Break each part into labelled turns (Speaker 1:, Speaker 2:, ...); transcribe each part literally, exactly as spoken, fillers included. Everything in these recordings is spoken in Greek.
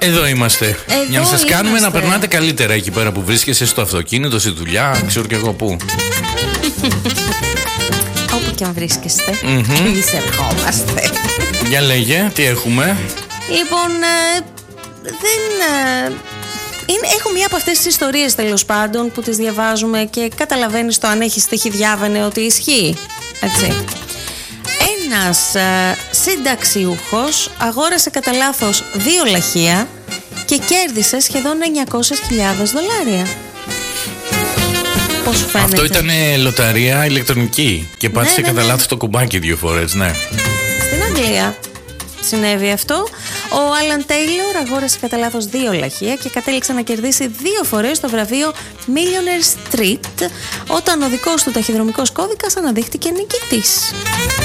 Speaker 1: Εδώ είμαστε.
Speaker 2: Εδώ
Speaker 1: Για να σας
Speaker 2: είμαστε.
Speaker 1: κάνουμε να περνάτε καλύτερα εκεί πέρα που βρίσκεσαι, στο αυτοκίνητο, στη δουλειά, ξέρω και εγώ πού.
Speaker 2: Όπου και αν βρίσκεστε,
Speaker 1: Mm-hmm.
Speaker 2: εμείς ερχόμαστε.
Speaker 1: Για λέγε, τι έχουμε.
Speaker 2: Λοιπόν, ε, δεν... Ε, είναι, έχω μία από αυτές τις ιστορίες, τέλος πάντων, που τις διαβάζουμε και καταλαβαίνεις το αν έχεις τύχει διάβανε ότι ισχύει. Έτσι. Ένας ε, συνταξιούχος αγόρασε κατά λάθος δύο λαχεία και κέρδισε σχεδόν εννιακόσιες χιλιάδες δολάρια. Πώς φαίνεται?
Speaker 1: Αυτό ήταν λοταρία ηλεκτρονική και πάτησε
Speaker 2: ναι, ναι,
Speaker 1: κατά
Speaker 2: ναι.
Speaker 1: λάθος το κουμπάκι δύο φορές, ναι.
Speaker 2: Στην Αγγλία συνέβη αυτό. Ο Άλαν Τέιλορ αγόρασε κατά λάθος δύο λαχεία και κατέληξε να κερδίσει δύο φορές το βραβείο Millionaire Street, όταν ο δικός του ταχυδρομικός κώδικας αναδείχτηκε νικητής.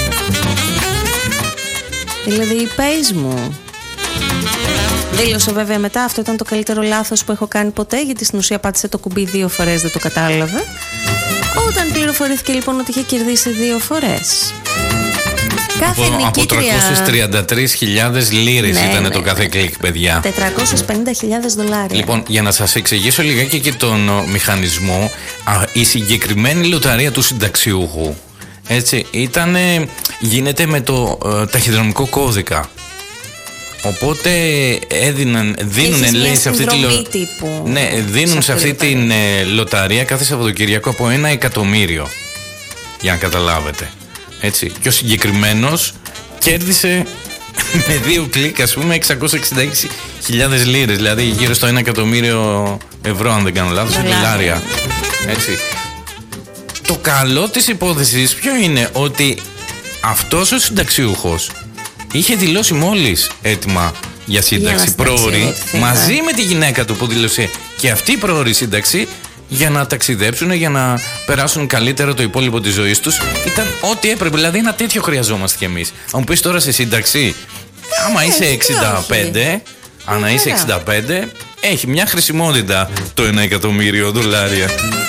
Speaker 2: Δηλαδή, πες μου. Δήλωσε βέβαια μετά, αυτό ήταν το καλύτερο λάθος που έχω κάνει ποτέ, γιατί στην ουσία πάτησε το κουμπί δύο φορές, δεν το κατάλαβε. Όταν πληροφορήθηκε λοιπόν ότι είχε κερδίσει δύο φορές. Κάθε
Speaker 1: από,
Speaker 2: νικήτρια...
Speaker 1: από τριακόσιες τριάντα τρεις χιλιάδες λίρες
Speaker 2: ναι,
Speaker 1: ήταν
Speaker 2: ναι,
Speaker 1: το κάθε
Speaker 2: ναι.
Speaker 1: κλικ, παιδιά.
Speaker 2: τετρακόσιες πενήντα χιλιάδες δολάρια.
Speaker 1: Λοιπόν, για να σας εξηγήσω λιγάκι και τον ο, μηχανισμό, α, η συγκεκριμένη λοταρία του συνταξιούχου, έτσι, ήτανε, γίνεται με το ε, ταχυδρομικό κώδικα. Οπότε έδιναν, δίνουν λέει σε αυτή τη λο...
Speaker 2: τύπου,
Speaker 1: ναι, δίνουν σε αυτή την ε, λοταρία κάθε Σαββατοκύριακο από ένα εκατομμύριο. Για να καταλάβετε. Έτσι. Και ο συγκεκριμένος κέρδισε με δύο κλικ, ας πούμε, εξακόσιες εξήντα έξι χιλιάδες λίρες, δηλαδή γύρω στο ένα εκατομμύριο ευρώ, αν δεν κάνω λάθος, δολάρια. Έτσι. Το καλό της υπόθεσης ποιο είναι? Ότι αυτός ο συνταξιούχος είχε δηλώσει μόλις έτοιμα για σύνταξη πρόωρη, μαζί με τη γυναίκα του που δήλωσε και αυτή η πρόωρη σύνταξη, για να ταξιδέψουν, για να περάσουν καλύτερα το υπόλοιπο της ζωής τους. Ήταν ό,τι έπρεπε, δηλαδή ένα τέτοιο χρειαζόμαστε κι εμείς. Αν μου πεις τώρα σε σύνταξη, άμα είσαι εξήντα πέντε, αν είσαι εξήντα πέντε, έχει μια χρησιμότητα το ένα εκατομμύριο δολάρια.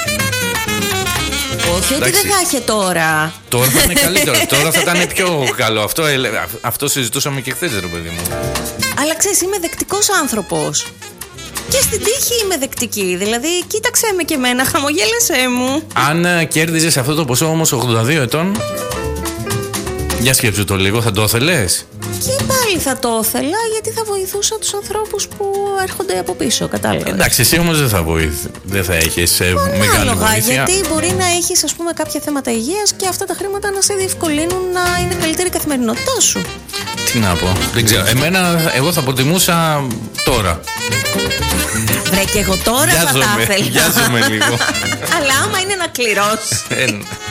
Speaker 2: Όχι ότι δεν θα είχε τώρα.
Speaker 1: Τώρα θα είναι καλύτερο. Τώρα θα ήταν πιο καλό. Αυτό, αυτό συζητούσαμε και χθες, ρε παιδί μου.
Speaker 2: Αλλά ξέρεις, είμαι δεκτικός άνθρωπος. Και στην τύχη είμαι δεκτική. Δηλαδή, κοίταξέ με και εμένα, χαμογέλασέ μου.
Speaker 1: Αν κέρδιζες αυτό το ποσό όμως ογδόντα δύο ετών, για σκέψου το λίγο, θα το ήθελες?
Speaker 2: Και πάλι θα το ήθελα, γιατί θα βοηθούσα τους ανθρώπους που έρχονται από πίσω, κατάλαβες.
Speaker 1: Εντάξει, εσύ όμως δεν θα βοηθ... δεν θα έχεις ε, μεγάλη βοήθεια.
Speaker 2: Γιατί μπορεί να έχεις, ας πούμε, κάποια θέματα υγείας και αυτά τα χρήματα να σε διευκολύνουν να είναι καλύτερη η καθημερινότητά σου.
Speaker 1: Τι να πω, δεν ξέρω. Εμένα, εγώ θα προτιμούσα τώρα.
Speaker 2: Βρε, και εγώ τώρα θα τα ήθελα.
Speaker 1: Γιάζομαι λίγο.
Speaker 2: Αλλά άμα είναι να κληρώσει.